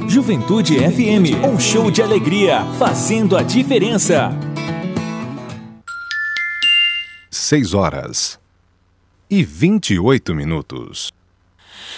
Juventude FM, um show de alegria, fazendo a diferença. 6 horas e 28 minutos.